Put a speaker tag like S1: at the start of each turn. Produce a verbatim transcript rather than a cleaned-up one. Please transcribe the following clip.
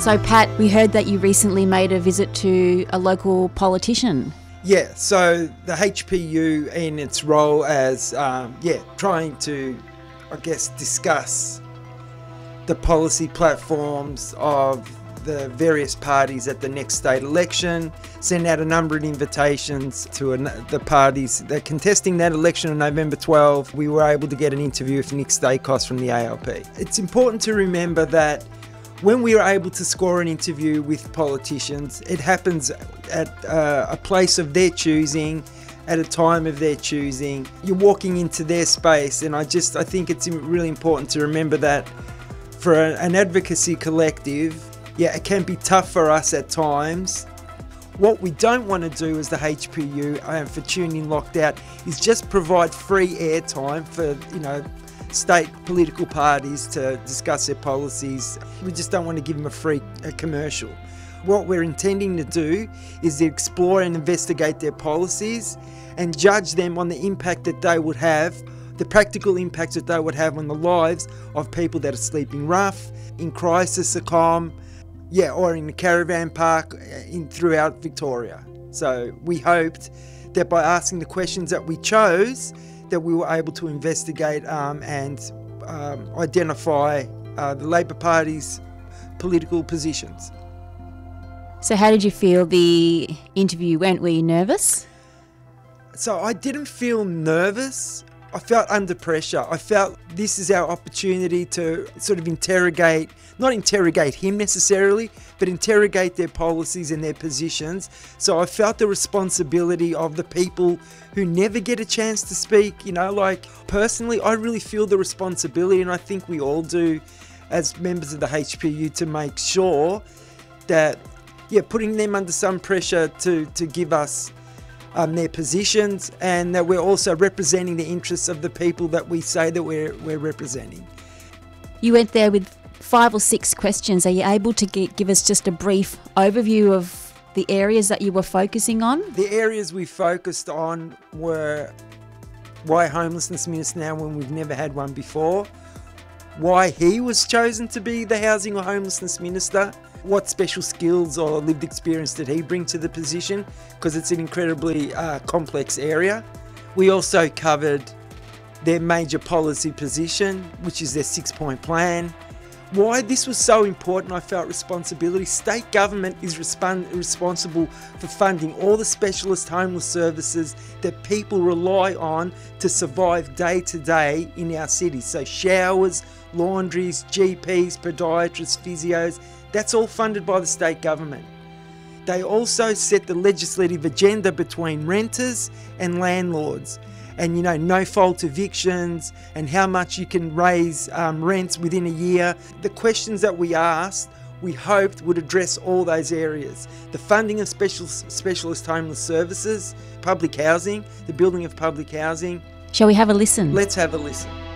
S1: So Pat, we heard that you recently made a visit to a local politician.
S2: Yeah, so the H P U in its role as, um, yeah, trying to, I guess, discuss the policy platforms of the various parties at the next state election, sent out a number of invitations to an, the parties that are contesting that election on November twelfth. We were able to get an interview with Nick Stakos from the A L P. It's important to remember that when we are able to score an interview with politicians, it happens at uh, a place of their choosing, at a time of their choosing. You're walking into their space, and I just I think it's really important to remember that for a, an advocacy collective, yeah, it can be tough for us at times. What we don't want to do as the H P U and for TuneIn Locked Out is just provide free airtime for, you know, state political parties to discuss their policies. We just don't want to give them a free a commercial. What we're intending to do is to explore and investigate their policies and judge them on the impact that they would have, the practical impacts that they would have on the lives of people that are sleeping rough, in crisis accom, yeah, or in the caravan park in throughout Victoria. So we hoped that by asking the questions that we chose, that we were able to investigate um, and um, identify uh, the Labor Party's political positions.
S1: So how did you feel the interview went? Were you nervous?
S2: So I didn't feel nervous. I felt under pressure. I felt this is our opportunity to sort of interrogate, not interrogate him necessarily, but interrogate their policies and their positions. So I felt the responsibility of the people who never get a chance to speak. You know, like personally, I really feel the responsibility, and I think we all do as members of the H P U, to make sure that, yeah, putting them under some pressure to, to give us Um, their positions, and that we're also representing the interests of the people that we say that we're, we're representing.
S1: You went there with five or six questions. Are you able to get, give us just a brief overview of the areas that you were focusing on?
S2: The areas we focused on were why homelessness minister now when we've never had one before, why he was chosen to be the housing or homelessness minister, what special skills or lived experience did he bring to the position, because it's an incredibly uh, complex area. We also covered their major policy position, which is their six-point plan. Why this was so important, I felt responsibility. State government is respon responsible for funding all the specialist homeless services that people rely on to survive day to day in our city. So showers, laundries, G Ps, podiatrists, physios, that's all funded by the state government. They also set the legislative agenda between renters and landlords, and, you know, no fault evictions and how much you can raise um, rents within a year. The questions that we asked, we hoped would address all those areas. The funding of special, specialist homeless services, public housing, the building of public housing.
S1: Shall we have a listen?
S2: Let's have a listen.